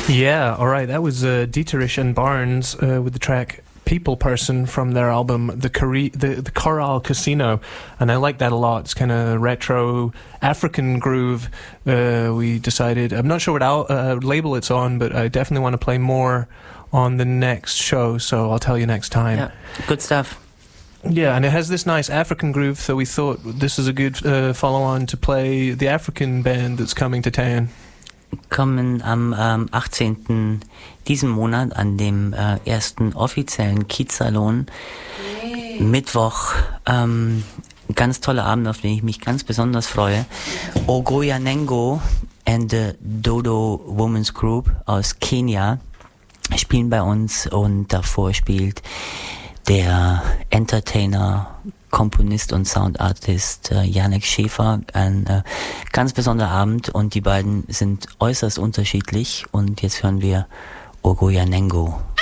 Yeah, all right. That was Dieterich and Barnes with the track People Person from their album The Coral Casino, and I like that a lot. It's kind of retro African groove. We decided, I'm not sure what label it's on, but I definitely want to play more on the next show, so I'll tell you next time. Yeah, good stuff. Yeah, and it has this nice African groove, so we thought this is a good follow-on to play the African band that's coming to town. Kommen am 18. diesen Monat an dem ersten offiziellen Kiezsalon. Mittwoch. Ganz toller Abend, auf den ich mich ganz besonders freue. Ogoyanengo and the Dodo Women's Group aus Kenia spielen bei uns, und davor spielt der Entertainer, Komponist und Soundartist Janek Schäfer. Ein ganz besonderer Abend, und die beiden sind äußerst unterschiedlich, und jetzt hören wir Ogoyanengo.